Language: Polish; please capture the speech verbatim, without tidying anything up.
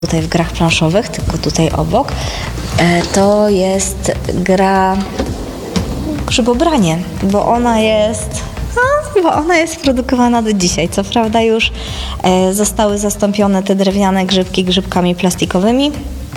tutaj w grach planszowych, tylko tutaj obok, to jest gra Grzybobranie, bo ona jest, no, bo ona jest produkowana do dzisiaj. Co prawda już zostały zastąpione te drewniane grzybki grzybkami plastikowymi,